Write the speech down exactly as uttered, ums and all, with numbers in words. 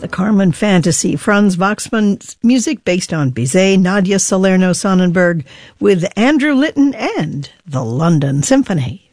The Carmen Fantasy, Franz Waxman's music based on Bizet, Nadia Salerno Sonnenberg, with Andrew Litton and the London Symphony.